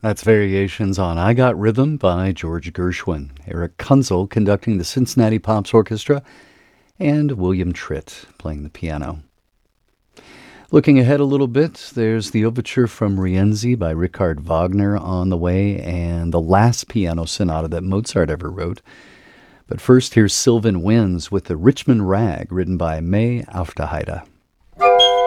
That's Variations on I Got Rhythm by George Gershwin. Eric Kunzel conducting the Cincinnati Pops Orchestra, and William Tritt playing the piano. Looking ahead a little bit, there's the overture from Rienzi by Richard Wagner on the way, and the last piano sonata that Mozart ever wrote. But first, here's Sylvan Winds with the Richmond Rag, written by May Aufderheide.